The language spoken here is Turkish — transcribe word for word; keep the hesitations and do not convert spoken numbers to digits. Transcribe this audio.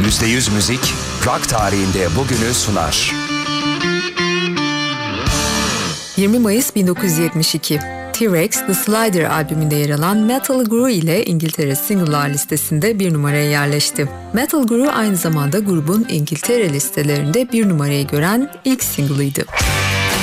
yüzde yüz müzik, rock tarihinde bugünü sunar. yirmi Mayıs bin dokuz yüz yetmiş iki, T-Rex The Slider albümünde yer alan Metal Guru ile İngiltere single'lar listesinde bir numaraya yerleşti. Metal Guru aynı zamanda grubun İngiltere listelerinde bir numarayı gören ilk single'ıydı.